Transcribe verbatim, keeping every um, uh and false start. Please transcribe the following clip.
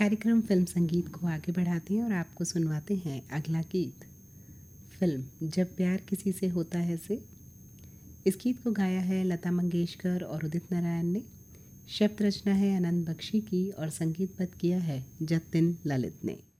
कार्यक्रम फिल्म संगीत को आगे बढ़ाते हैं और आपको सुनवाते हैं अगला गीत। फिल्म जब प्यार किसी से होता है से। इस गीत को गाया है लता मंगेशकर और उदित नारायण ने। शब्द रचना है आनंद बख्शी की और संगीतबद्ध किया है जतिन ललित ने।